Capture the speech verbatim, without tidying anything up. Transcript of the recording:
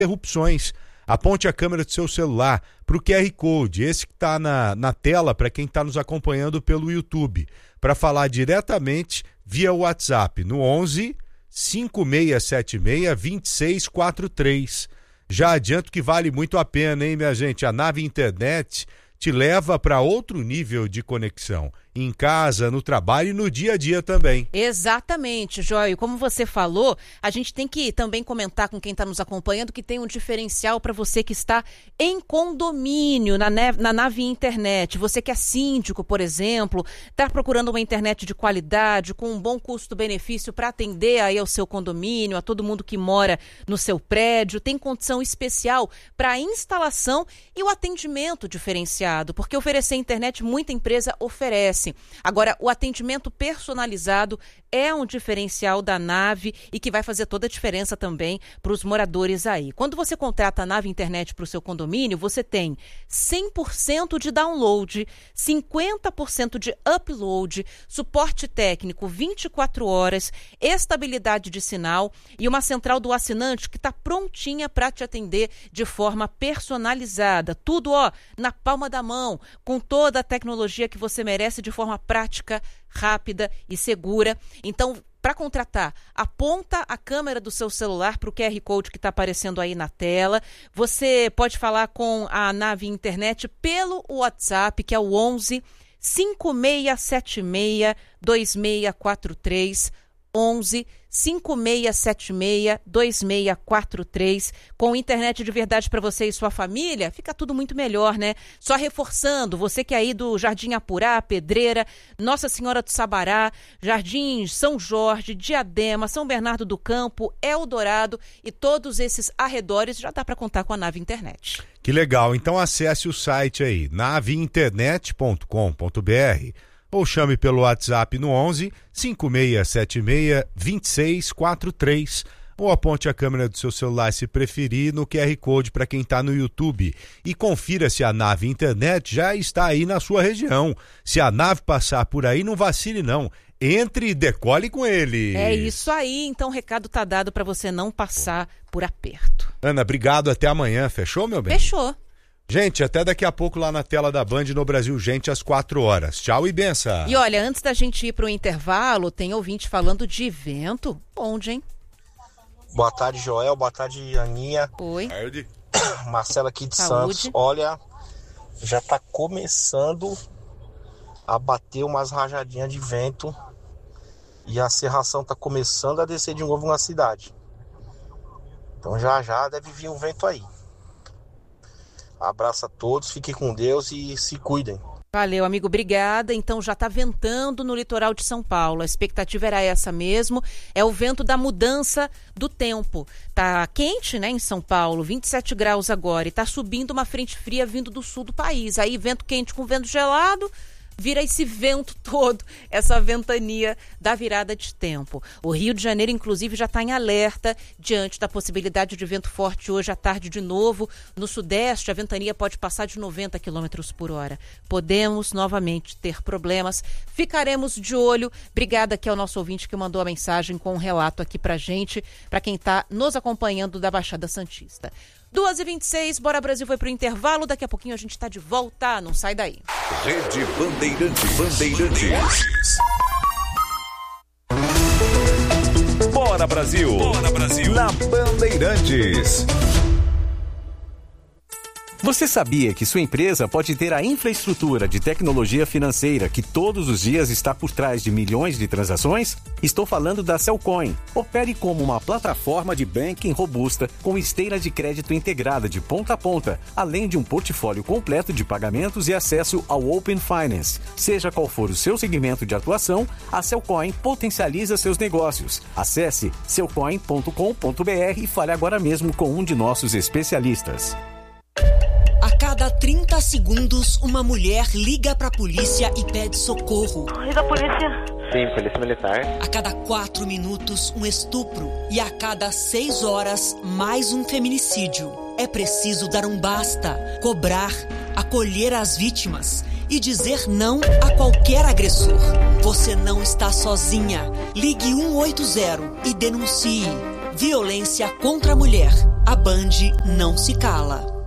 interrupções. Aponte a câmera do seu celular para o Q R Code, esse que está na, na tela para quem está nos acompanhando pelo YouTube, para falar diretamente via WhatsApp no onze, cinco seis sete seis, dois seis quatro três. Já adianto que vale muito a pena, hein, minha gente? A Nave Internet te leva para outro nível de conexão, em casa, no trabalho e no dia a dia também. Exatamente, Joel. Como você falou, a gente tem que também comentar com quem está nos acompanhando que tem um diferencial para você que está em condomínio, na, ne- na Nave Internet. Você que é síndico, por exemplo, está procurando uma internet de qualidade, com um bom custo-benefício para atender aí ao seu condomínio, a todo mundo que mora no seu prédio. Tem condição especial para a instalação e o atendimento diferenciado, porque oferecer internet muita empresa oferece. Agora, o atendimento personalizado é um diferencial da Nave e que vai fazer toda a diferença também para os moradores aí. Quando você contrata a Nave Internet para o seu condomínio, você tem cem por cento de download, cinquenta por cento de upload, suporte técnico vinte e quatro horas, estabilidade de sinal e uma central do assinante que está prontinha para te atender de forma personalizada. Tudo, ó, na palma da mão, com toda a tecnologia que você merece de forma prática, rápida e segura. Então, para contratar, aponta a câmera do seu celular para o Q R Code que está aparecendo aí na tela. Você pode falar com a Nave Internet pelo WhatsApp, que é o onze, cinco seis sete seis, dois seis quatro três. onze, cinco seis sete seis, dois seis quatro três. Com internet de verdade para você e sua família, fica tudo muito melhor, né? Só reforçando, você que é aí do Jardim Apurá, Pedreira, Nossa Senhora do Sabará, Jardins São Jorge, Diadema, São Bernardo do Campo, Eldorado e todos esses arredores, já dá para contar com a Nave Internet. Que legal, então acesse o site aí, nave internet ponto com ponto b r. Ou chame pelo WhatsApp no onze, cinco seis sete seis, dois seis quatro três. Ou aponte a câmera do seu celular, se preferir, no Q R Code para quem está no YouTube. E confira se a Nave Internet já está aí na sua região. Se a nave passar por aí, não vacile não. Entre e decole com ele. É isso aí, então o recado tá dado para você não passar por aperto. Ana, obrigado, até amanhã. Fechou, meu bem? Fechou. Gente, até daqui a pouco lá na tela da Band no Brasil Gente às quatro horas. Tchau e benção. E olha, antes da gente ir para o intervalo, tem ouvinte falando de evento. Onde, hein? Boa tarde, Joel. Boa tarde, Aninha. Oi. Tarde. Marcelo aqui de Saúde. Santos. Olha, já tá começando a bater umas rajadinhas de vento e a serração tá começando a descer de novo na cidade. Então já já deve vir um vento aí. Abraço a todos, fiquem com Deus e se cuidem. Valeu, amigo, obrigada. Então já está ventando no litoral de São Paulo. A expectativa era essa mesmo. É o vento da mudança do tempo. Tá quente, né, em São Paulo, vinte e sete graus agora. E tá subindo uma frente fria vindo do sul do país. Aí vento quente com vento gelado, vira esse vento todo, essa ventania da virada de tempo. O Rio de Janeiro, inclusive, já está em alerta diante da possibilidade de vento forte hoje à tarde de novo. No Sudeste, a ventania pode passar de noventa quilômetros por hora. Podemos novamente ter problemas. Ficaremos de olho. Obrigada aqui ao nosso ouvinte que mandou a mensagem com um relato aqui pra gente, para quem está nos acompanhando da Baixada Santista. duas e vinte e seis, Bora Brasil foi pro intervalo, daqui a pouquinho a gente tá de volta, não sai daí. Rede Bandeirantes. Bandeirantes. Bora Brasil. Bora Brasil. Na Bandeirantes. Você sabia que sua empresa pode ter a infraestrutura de tecnologia financeira que todos os dias está por trás de milhões de transações? Estou falando da Cellcoin. Opere como uma plataforma de banking robusta com esteira de crédito integrada de ponta a ponta, além de um portfólio completo de pagamentos e acesso ao Open Finance. Seja qual for o seu segmento de atuação, a Cellcoin potencializa seus negócios. Acesse cellcoin ponto com ponto b r e fale agora mesmo com um de nossos especialistas. A cada trinta segundos, uma mulher liga pra polícia e pede socorro. Liga a polícia. Sim, polícia militar. A cada quatro minutos, um estupro. E a cada seis horas, mais um feminicídio. É preciso dar um basta, cobrar, acolher as vítimas e dizer não a qualquer agressor. Você não está sozinha. Ligue um oito zero e denuncie. Violência contra a mulher. A Band não se cala.